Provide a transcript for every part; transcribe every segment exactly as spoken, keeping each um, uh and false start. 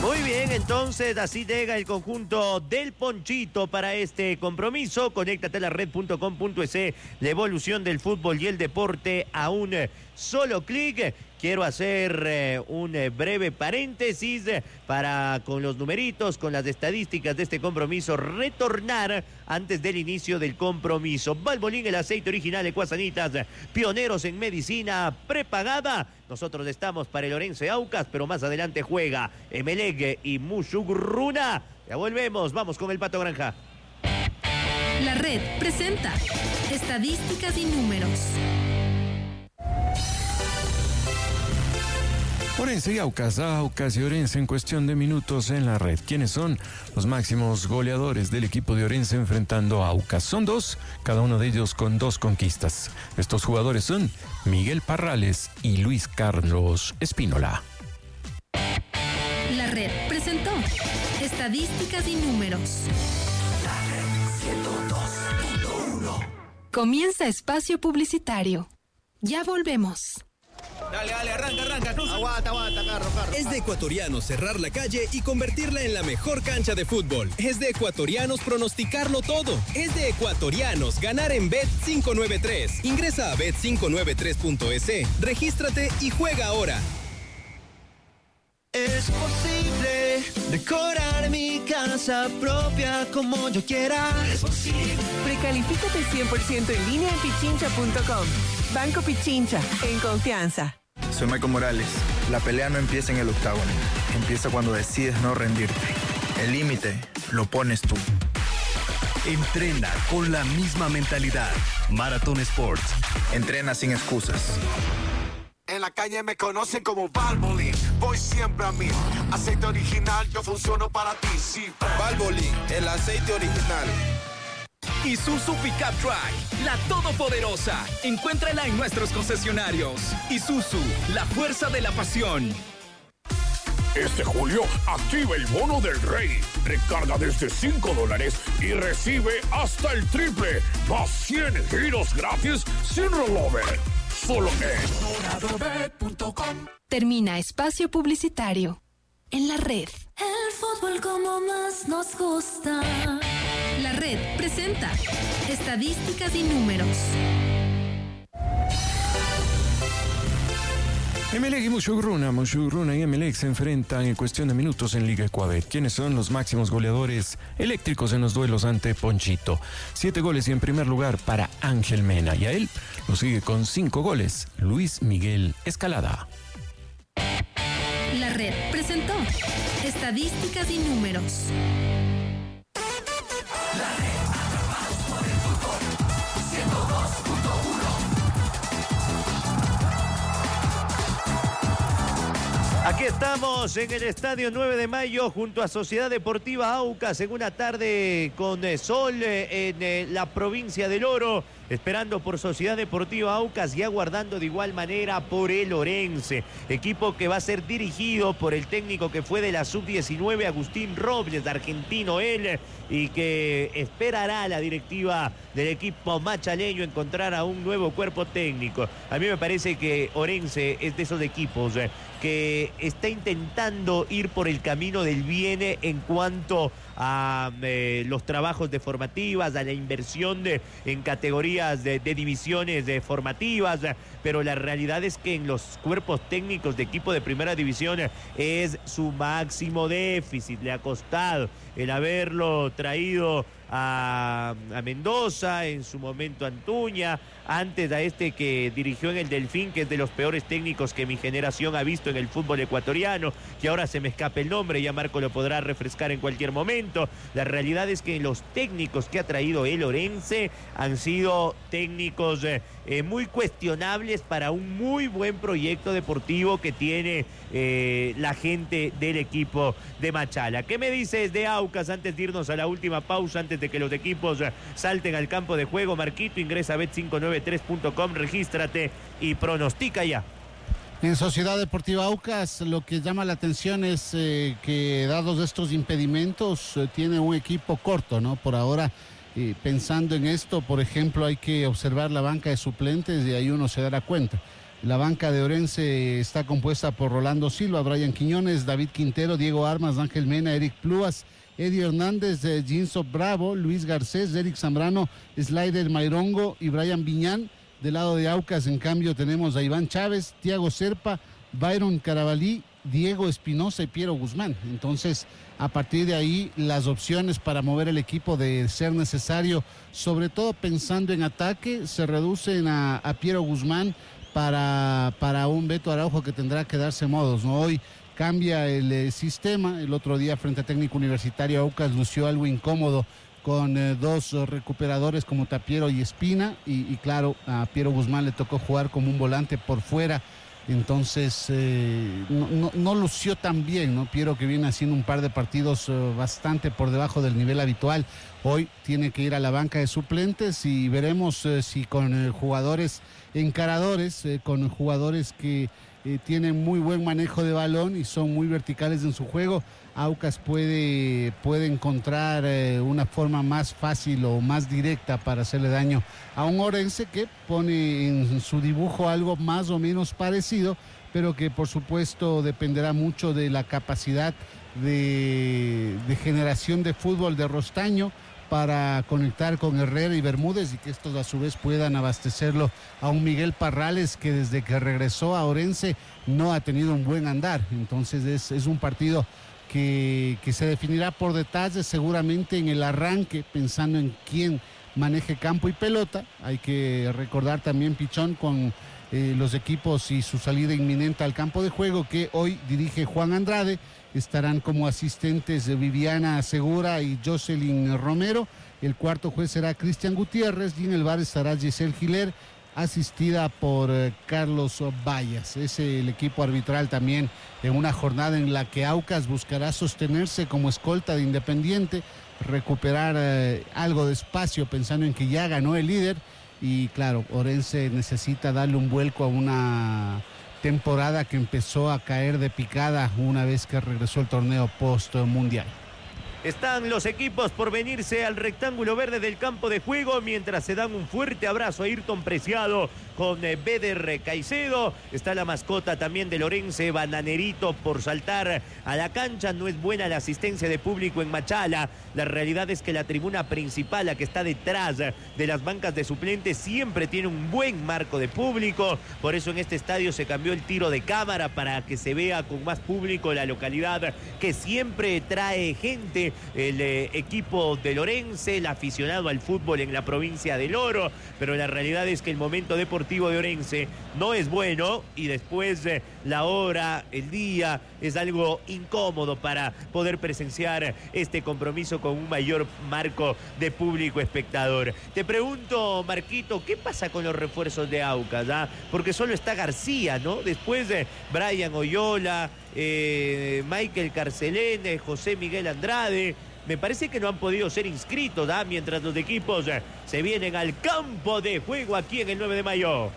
Muy bien, entonces así llega el conjunto del Ponchito para este compromiso. Conéctate a la red punto com punto es, la evolución del fútbol y el deporte a un solo clic. Quiero hacer eh, un eh, breve paréntesis eh, para, con los numeritos, con las estadísticas de este compromiso, retornar antes del inicio del compromiso. Valvoline, el aceite original de Ecuasanitas, pioneros en medicina prepagada. Nosotros estamos para el Orense Aucas, pero más adelante juega Emelec y Musugruna. Ya volvemos, vamos con el Pato Granja. La Red presenta estadísticas y números. Orense y Aucas, Aucas y Orense en cuestión de minutos en la red. ¿Quiénes son los máximos goleadores del equipo de Orense enfrentando a Aucas? Son dos, cada uno de ellos con dos conquistas. Estos jugadores son Miguel Parrales y Luis Carlos Espínola. La Red presentó estadísticas y números. La Red ciento dos punto uno. Comienza espacio publicitario. Ya volvemos. Dale, dale, arranca, arranca. No, aguanta, aguanta, carro, carro. Es de ecuatorianos cerrar la calle y convertirla en la mejor cancha de fútbol. Es de ecuatorianos pronosticarlo todo. Es de ecuatorianos ganar en Bet cinco nueve tres. Ingresa a bet cinco nueve tres punto es, regístrate y juega ahora. Es posible decorar mi casa propia como yo quiera. Es posible. Precalifícate cien por ciento en línea en pichincha punto com. Banco Pichincha, en confianza. Soy Michael Morales. La pelea no empieza en el octágono. Empieza cuando decides no rendirte. El límite lo pones tú. Entrena con la misma mentalidad. Marathon Sports. Entrena sin excusas. En la calle me conocen como Valvoline. Voy siempre a mí. Aceite original, yo funciono para ti. Sí. Valvoline, el aceite original. Isuzu Pickup Truck, la todopoderosa. Encuéntrala en nuestros concesionarios. Isuzu, la fuerza de la pasión. Este julio, activa el bono del rey. Recarga desde cinco dólares y recibe hasta el triple. Más cien giros gratis sin rollover. Solo en doradobet punto com. Termina espacio publicitario. En la red. El fútbol como más nos gusta. La Red presenta estadísticas y números. Emelec y Musugruna, Musugruna y Emelec se enfrentan en cuestión de minutos en Liga Ecuabet. ¿Quiénes son los máximos goleadores eléctricos en los duelos ante Ponchito? Siete goles y en primer lugar para Ángel Mena. Y a él lo sigue con cinco goles Luis Miguel Escalada. La Red presentó estadísticas y números. La Red, atrapados por el fútbol. ciento dos punto uno. Aquí estamos en el Estadio nueve de mayo junto a Sociedad Deportiva Aucas en una tarde con sol en la provincia del Oro, esperando por Sociedad Deportiva Aucas y aguardando de igual manera por el Orense, equipo que va a ser dirigido por el técnico que fue de la sub diecinueve, Agustín Robles, argentino él, y que esperará a la directiva del equipo machaleño encontrar a un nuevo cuerpo técnico. A mí me parece que Orense es de esos equipos eh, que está intentando ir por el camino del bien en cuanto a eh, los trabajos de formativas, a la inversión de, en categorías de, de divisiones de formativas, pero la realidad es que en los cuerpos técnicos de equipo de primera división es su máximo déficit. Le ha costado el haberlo traído a, a Mendoza, en su momento a Antuña, antes a este que dirigió en el Delfín, que es de los peores técnicos que mi generación ha visto en el fútbol ecuatoriano, que ahora se me escapa el nombre, ya Marco lo podrá refrescar en cualquier momento. La realidad es que los técnicos que ha traído el Orense han sido técnicos eh, eh, muy cuestionables para un muy buen proyecto deportivo que tiene eh, la gente del equipo de Machala. ¿Qué me dices de Aucas antes de irnos a la última pausa, antes de que los equipos salten al campo de juego? Marquito, ingresa a bet cinco nueve tres punto com, regístrate y pronostica ya. En Sociedad Deportiva Aucas lo que llama la atención es eh, que dados estos impedimentos eh, tiene un equipo corto, ¿no? Por ahora, eh, pensando en esto, por ejemplo, hay que observar la banca de suplentes y ahí uno se dará cuenta. La banca de Orense está compuesta por Rolando Silva, Brian Quiñones, David Quintero, Diego Armas, Ángel Mena, Eric Plúas, Eddie Hernández, eh, Ginso Bravo, Luis Garcés, Eric Zambrano, Slider Mairongo y Brian Viñán. Del lado de Aucas, en cambio, tenemos a Iván Chávez, Tiago Serpa, Byron Carabalí, Diego Espinosa y Piero Guzmán. Entonces, a partir de ahí, las opciones para mover el equipo de ser necesario, sobre todo pensando en ataque, se reducen a, a Piero Guzmán para, para un Beto Araujo que tendrá que darse modos, ¿no? Hoy cambia el eh, sistema. El otro día, frente a Técnico Universitario, Aucas lució algo incómodo con eh, dos uh, recuperadores como Tapiero y Espina, y, y claro, a Piero Guzmán le tocó jugar como un volante por fuera. Entonces eh, no, no, no lució tan bien, ¿no? Piero, que viene haciendo un par de partidos uh, bastante por debajo del nivel habitual, hoy tiene que ir a la banca de suplentes y veremos uh, si con uh, jugadores encaradores, uh, con jugadores que uh, tienen muy buen manejo de balón y son muy verticales en su juego, Aucas puede, puede encontrar eh, una forma más fácil o más directa para hacerle daño a un Orense que pone en su dibujo algo más o menos parecido, pero que por supuesto dependerá mucho de la capacidad de, de generación de fútbol de Rostaño para conectar con Herrera y Bermúdez y que estos a su vez puedan abastecerlo a un Miguel Parrales que desde que regresó a Orense no ha tenido un buen andar. Entonces es, es un partido Que, que se definirá por detalles seguramente en el arranque, pensando en quién maneje campo y pelota. Hay que recordar también, Pichón, con eh, los equipos y su salida inminente al campo de juego, que hoy dirige Juan Andrade. Estarán como asistentes de Viviana Segura y Jocelyn Romero. El cuarto juez será Cristian Gutiérrez y en el bar estará Giselle Giler, asistida por eh, Carlos Vallas. Es el equipo arbitral también en una jornada en la que Aucas buscará sostenerse como escolta de Independiente, recuperar eh, algo de espacio pensando en que ya ganó el líder y claro, Orense necesita darle un vuelco a una temporada que empezó a caer de picada una vez que regresó el torneo post-mundial. Están los equipos por venirse al rectángulo verde del campo de juego mientras se dan un fuerte abrazo a Ayrton Preciado con eh, Beder Caicedo. Está la mascota también de Orense, Bananerito, por saltar a la cancha. No es buena la asistencia de público en Machala. La realidad es que la tribuna principal, la que está detrás de las bancas de suplentes, siempre tiene un buen marco de público. Por eso en este estadio se cambió el tiro de cámara para que se vea con más público la localidad que siempre trae gente. El eh, equipo de Orense, el aficionado al fútbol en la provincia del Oro, pero la realidad es que el momento deportivo de Orense no es bueno y después eh, la hora, el día, es algo incómodo para poder presenciar este compromiso con un mayor marco de público espectador. Te pregunto, Marquito, ¿qué pasa con los refuerzos de Aucas? ¿Ah? Porque solo está García, ¿no? Después de eh, Brian Oyola, eh, Michael Carcelén, José Miguel Andrade. Me parece que no han podido ser inscritos, ¿ah? Mientras los equipos eh, se vienen al campo de juego aquí en el nueve de mayo.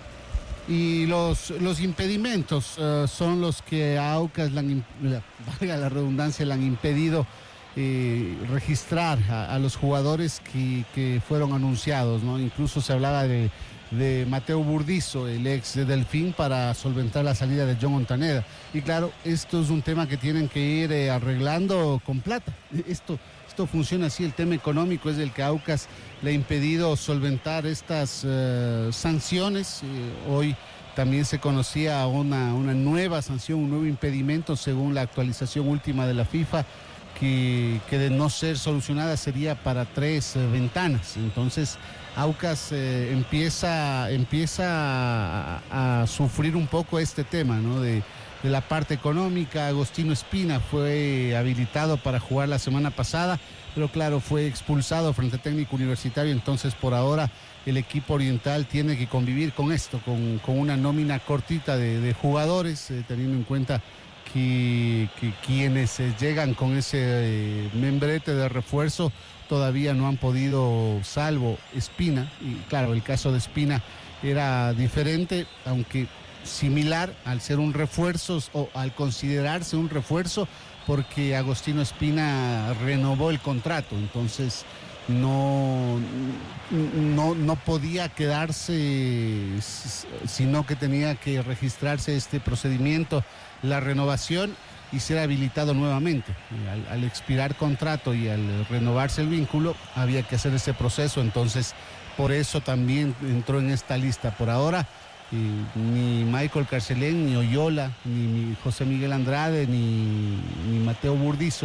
Y los, los impedimentos uh, son los que a Aucas, la, la, valga la redundancia, le han impedido eh, registrar a, a los jugadores que, que fueron anunciados, ¿no? Incluso se hablaba de, de Mateo Burdizo, el ex de Delfín, para solventar la salida de John Montaneda. Y claro, esto es un tema que tienen que ir eh, arreglando con plata. Esto, esto funciona así, el tema económico es el que Aucas le ha impedido solventar estas uh, sanciones. Eh, hoy también se conocía una, una nueva sanción, un nuevo impedimento según la actualización última de la FIFA, que, que de no ser solucionada sería para tres eh, ventanas. Entonces Aucas eh, empieza, empieza a, a sufrir un poco este tema, ¿no? De, de la parte económica. Agostino Espina fue habilitado para jugar la semana pasada, pero claro, fue expulsado frente a Técnico Universitario. Entonces por ahora el equipo oriental tiene que convivir con esto, con, con una nómina cortita de, de jugadores, eh, teniendo en cuenta que, que quienes eh, llegan con ese eh, membrete de refuerzo todavía no han podido, salvo Espina. Y claro, el caso de Espina era diferente, aunque similar al ser un refuerzo o al considerarse un refuerzo, porque Agostino Espina renovó el contrato. Entonces no, no, no podía quedarse, sino que tenía que registrarse este procedimiento, la renovación, y ser habilitado nuevamente. Al, al expirar contrato y al renovarse el vínculo, había que hacer ese proceso, entonces por eso también entró en esta lista. Por ahora, eh, ni Michael Carcelén, ni Oyola, ni, ni José Miguel Andrade, ni, ni Mateo Burdizo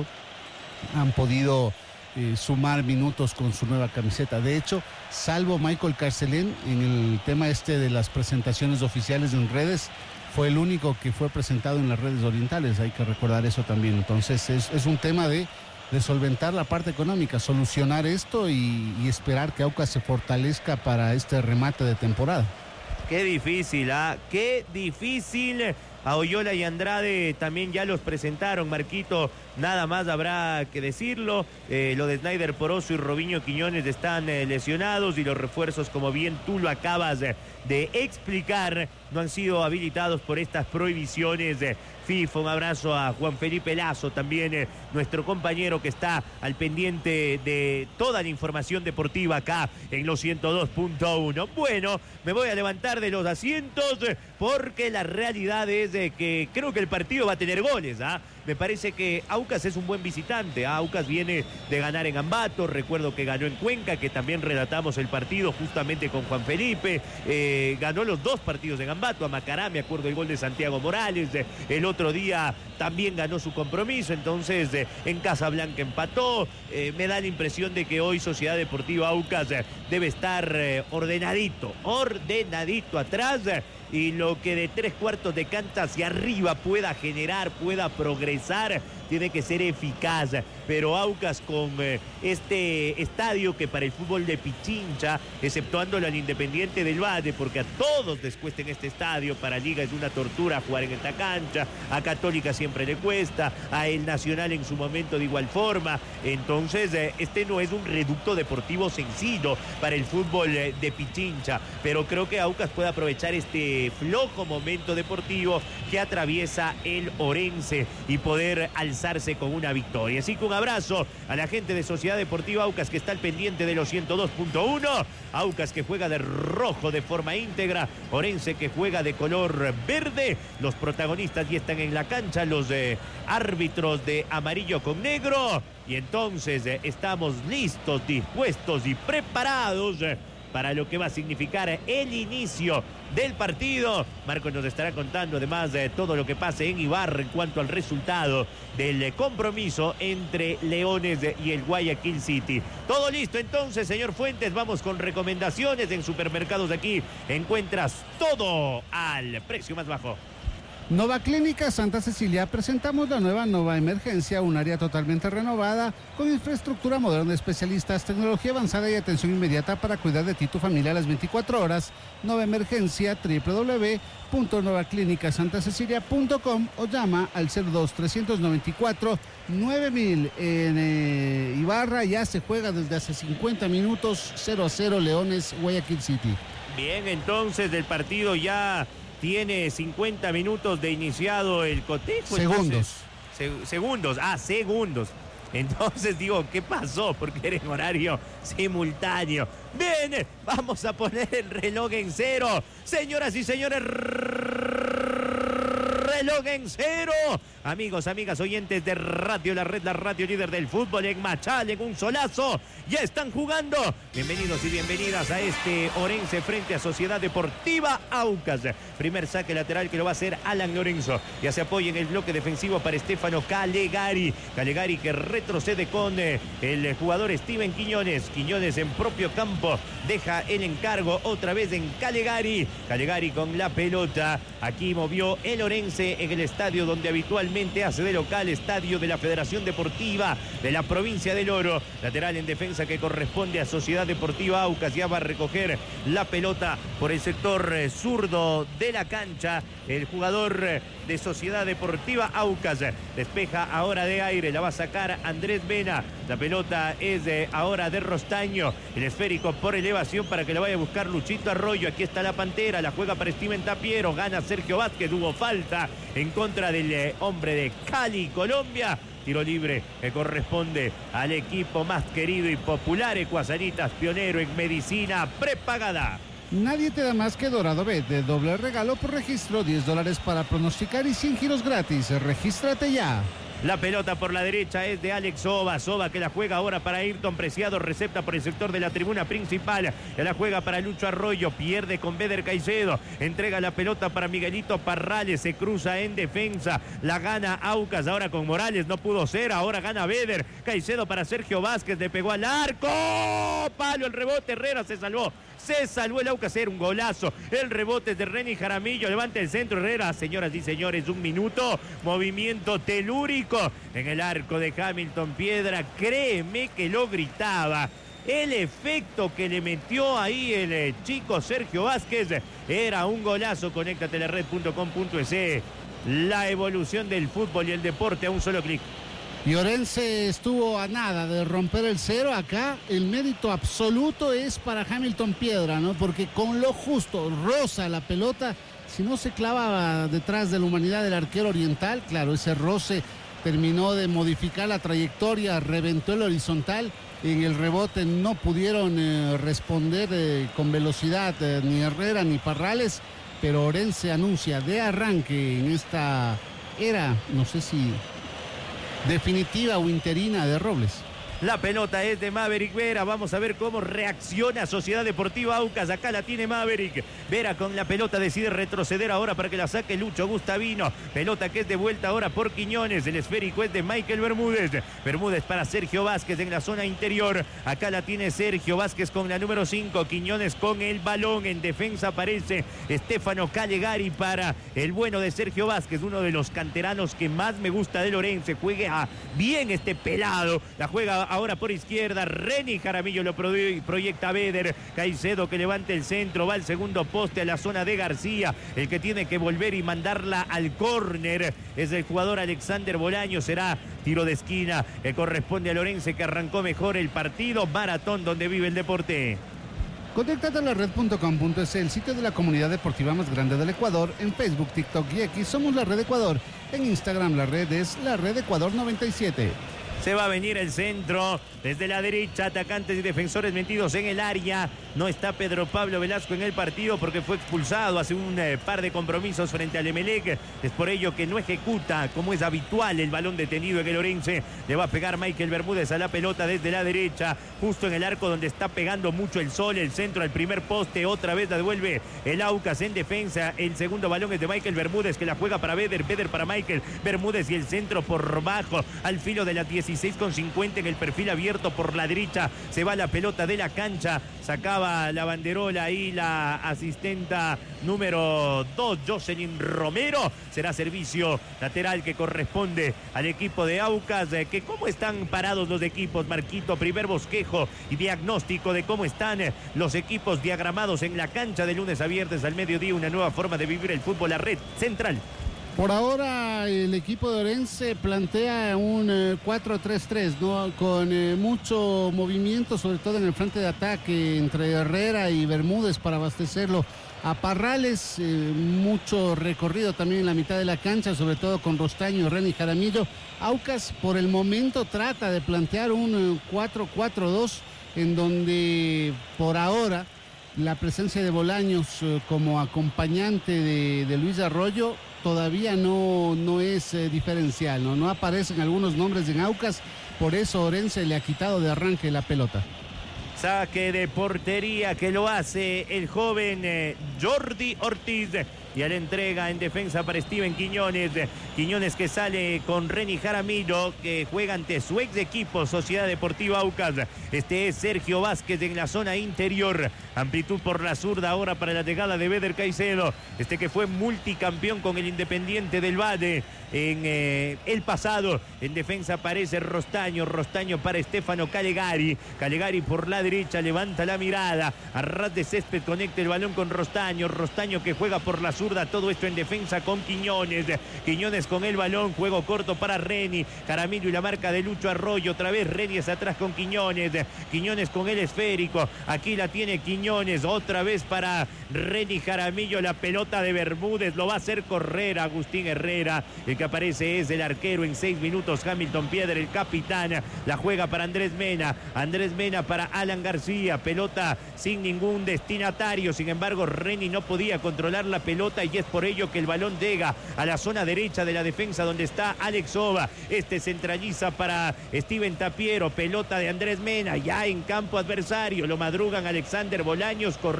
han podido eh, sumar minutos con su nueva camiseta. De hecho, salvo Michael Carcelén, en el tema este de las presentaciones oficiales en redes, fue el único que fue presentado en las redes orientales, hay que recordar eso también. Entonces es, es un tema de, de solventar la parte económica, solucionar esto y, y esperar que Aucas se fortalezca para este remate de temporada. Qué difícil, ¿ah? Qué difícil. A Oyola y Andrade también ya los presentaron, Marquito, nada más habrá que decirlo. Eh, lo de Snyder Poroso y Robinho Quiñones están eh, lesionados y los refuerzos, como bien tú lo acabas de, de explicar, no han sido habilitados por estas prohibiciones de FIFA. Un abrazo a Juan Felipe Lazo, también eh, nuestro compañero que está al pendiente de toda la información deportiva acá en los ciento dos punto uno. Bueno, me voy a levantar de los asientos eh, porque la realidad es de que creo que el partido va a tener goles, ¿ah? Me parece que Aucas es un buen visitante. Aucas viene de ganar en Ambato, recuerdo que ganó en Cuenca, que también relatamos el partido justamente con Juan Felipe. Eh, ganó los dos partidos en Ambato, a Macará, me acuerdo el gol de Santiago Morales. Eh, el otro día también ganó su compromiso, entonces eh, en Casablanca empató. Eh, me da la impresión de que hoy Sociedad Deportiva Aucas eh, debe estar eh, ordenadito, ordenadito atrás. Eh, y lo que de tres cuartos de cancha hacia arriba pueda generar, pueda progresar, tiene que ser eficaz. Pero Aucas con eh, este estadio que para el fútbol de Pichincha, exceptuándolo al Independiente del Valle, porque a todos les cuesta en este estadio, para Liga es una tortura jugar en esta cancha, a Católica siempre le cuesta, a El Nacional en su momento de igual forma. Entonces eh, este no es un reducto deportivo sencillo para el fútbol eh, de Pichincha, pero creo que Aucas puede aprovechar este flojo momento deportivo que atraviesa el Orense y poder alzarse con una victoria. Así que un abrazo a la gente de Sociedad Deportiva Aucas que está al pendiente de los ciento dos punto uno. Aucas que juega de rojo de forma íntegra, Orense que juega de color verde. Los protagonistas ya están en la cancha, los eh, árbitros de amarillo con negro. Y entonces eh, estamos listos, dispuestos y preparados eh, para lo que va a significar el inicio del partido. Marcos nos estará contando además de todo lo que pase en Ibarra en cuanto al resultado del compromiso entre Leones y el Guayaquil City. Todo listo entonces, señor Fuentes, vamos con recomendaciones. En supermercados de aquí encuentras todo al precio más bajo. Nova Clínica Santa Cecilia, presentamos la nueva Nova Emergencia, un área totalmente renovada, con infraestructura moderna, especialistas, tecnología avanzada y atención inmediata para cuidar de ti y tu familia a las veinticuatro horas. Nova Emergencia, doble u doble u doble u punto nova clínica santa cecilia punto com o llama al cero dos, trescientos noventa y cuatro, nueve mil. En eh, Ibarra ya se juega desde hace cincuenta minutos, cero a cero Leones Guayaquil City. Bien, entonces el partido ya tiene cincuenta minutos de iniciado el cotejo. Segundos. Entonces, se, segundos, ah, segundos. Entonces digo, ¿qué pasó? Porque era en horario simultáneo. Bien, vamos a poner el reloj en cero. Señoras y señores, reloj en cero. Amigos, amigas, oyentes de Radio La Red, la radio líder del fútbol en Machala, en un solazo. Ya están jugando. Bienvenidos y bienvenidas a este Orense frente a Sociedad Deportiva Aucas. Primer saque lateral que lo va a hacer Alan Lorenzo. Ya se apoya en el bloque defensivo para Estefano Calegari. Calegari que retrocede con eh, el jugador Steven Quiñones. Quiñones en propio campo deja el encargo otra vez en Calegari. Calegari con la pelota. Aquí movió el Orense en el estadio donde habitualmente hace de local, estadio de la Federación Deportiva de la provincia del Oro. Lateral en defensa que corresponde a Sociedad Deportiva Aucas. Ya va a recoger la pelota por el sector eh, zurdo de la cancha. El jugador eh, de Sociedad Deportiva Aucas despeja ahora de aire. La va a sacar Andrés Mena. La pelota es de, ahora de Rostaño. El esférico por elevación para que lo vaya a buscar Luchito Arroyo. Aquí está la Pantera, la juega para Steven Tapiero. Gana Sergio Vázquez, hubo falta en contra del eh, hombre de Cali, Colombia. Tiro libre que corresponde al equipo más querido y popular, Ecuasanitas, pionero en medicina prepagada. Nadie te da más que Dorado Bet, de doble regalo por registro, diez dólares para pronosticar y cien giros gratis. Regístrate ya. La pelota por la derecha es de Alex Soba. Soba que la juega ahora para Ayrton Preciado. Recepta por el sector de la tribuna principal. La juega para Lucho Arroyo. Pierde con Beder Caicedo. Entrega la pelota para Miguelito Parrales. Se cruza en defensa. La gana Aucas ahora con Morales. No pudo ser. Ahora gana Beder. Caicedo para Sergio Vázquez. Le pegó al arco. Palo el rebote. Herrera se salvó. Se salvó el Aucas, era un golazo. El rebote es de Reni Jaramillo. Levanta el centro Herrera. Señoras y señores, un minuto. Movimiento telúrico en el arco de Hamilton Piedra. Créeme que lo gritaba. El efecto que le metió ahí el eh, chico Sergio Vázquez era un golazo. Conéctate a la red punto com punto es. La evolución del fútbol y el deporte a un solo clic. Y Orense estuvo a nada de romper el cero. Acá el mérito absoluto es para Hamilton Piedra, ¿no? Porque con lo justo roza la pelota. Si no se clava detrás de la humanidad del arquero oriental, claro, ese roce terminó de modificar la trayectoria, reventó el horizontal. En el rebote no pudieron eh, responder eh, con velocidad eh, ni Herrera ni Parrales, pero Orense anuncia de arranque en esta era, no sé si definitiva o interina, de Robles. La pelota es de Maverick Vera. Vamos a ver cómo reacciona Sociedad Deportiva Aucas. Acá la tiene Maverick. Vera con la pelota decide retroceder ahora para que la saque Lucho Gustavino. Pelota que es de vuelta ahora por Quiñones. El esférico es de Michael Bermúdez. Bermúdez para Sergio Vázquez en la zona interior. Acá la tiene Sergio Vázquez con la número cinco. Quiñones con el balón. En defensa aparece Estefano Calegari para el bueno de Sergio Vázquez. Uno de los canteranos que más me gusta de Lorense. Juega bien este pelado. La juega ahora por izquierda. Reni Jaramillo lo proyecta Beder. Caicedo que levanta el centro. Va al segundo poste a la zona de García. El que tiene que volver y mandarla al córner es el jugador Alexander Bolaño. Será tiro de esquina que corresponde a Lorense, que arrancó mejor el partido. Maratón donde vive el deporte. Conéctate a la red punto com punto es, el sitio de la comunidad deportiva más grande del Ecuador. En Facebook, TikTok y X somos la Red Ecuador. En Instagram la red es la Red Ecuador noventa y siete. Se va a venir el centro desde la derecha. Atacantes y defensores metidos en el área. No está Pedro Pablo Velasco en el partido porque fue expulsado hace un eh, par de compromisos frente al Emelec. Es por ello que no ejecuta como es habitual el balón detenido en el Orense. Le va a pegar Michael Bermúdez a la pelota desde la derecha, justo en el arco donde está pegando mucho el sol. El centro al primer poste. Otra vez la devuelve el Aucas en defensa. El segundo balón es de Michael Bermúdez, que la juega para Beder. Beder para Michael Bermúdez y el centro por bajo al filo de la dieciséis con cincuenta en el perfil abierto por la derecha. Se va la pelota de la cancha. Sacaba la banderola ahí la asistenta número dos, Jocelyn Romero. Será servicio lateral que corresponde al equipo de Aucas. Que cómo están parados los equipos, Marquito. Primer bosquejo y diagnóstico de cómo están los equipos diagramados en la cancha de lunes a viernes al mediodía. Una nueva forma de vivir el fútbol. La red central. Por ahora el equipo de Orense plantea un eh, cuatro tres tres, ¿no? Con eh, mucho movimiento, sobre todo en el frente de ataque entre Herrera y Bermúdez para abastecerlo a Parrales. Eh, mucho recorrido también en la mitad de la cancha, sobre todo con Rostaño, Reni Jaramillo. Aucas por el momento trata de plantear un eh, cuatro cuatro dos en donde por ahora la presencia de Bolaños eh, como acompañante de, de Luis Arroyo todavía no, no es eh, diferencial, ¿no? No aparecen algunos nombres en Aucas, por eso Orense le ha quitado de arranque la pelota. Saque de portería que lo hace el joven eh, Jordi Ortiz. Y a la entrega en defensa para Steven Quiñones. Quiñones que sale con Reni Jaramillo, que juega ante su ex equipo Sociedad Deportiva Aucas. Este es Sergio Vázquez en la zona interior. Amplitud por la zurda ahora para la llegada de Beder Caicedo. Este que fue multicampeón con el Independiente del Valle en eh, el pasado. En defensa aparece Rostaño. Rostaño para Estefano Calegari. Calegari por la derecha levanta la mirada. A ras de césped conecta el balón con Rostaño. Rostaño que juega por la zurda. Todo esto en defensa con Quiñones. Quiñones Quiñones con el balón, juego corto para Reni, Jaramillo y la marca de Lucho Arroyo, otra vez Reni es atrás con Quiñones, Quiñones con el esférico, aquí la tiene Quiñones, otra vez para Reni Jaramillo, la pelota de Bermúdez, lo va a hacer correr Agustín Herrera, el que aparece es el arquero en seis minutos, Hamilton Piedra, el capitán, la juega para Andrés Mena, Andrés Mena para Alan García, pelota sin ningún destinatario, sin embargo Reni no podía controlar la pelota y es por ello que el balón llega a la zona derecha de la defensa donde está Alex Ova, este centraliza para Steven Tapiero, pelota de Andrés Mena, ya en campo adversario, lo madrugan Alexander Bolaños, corre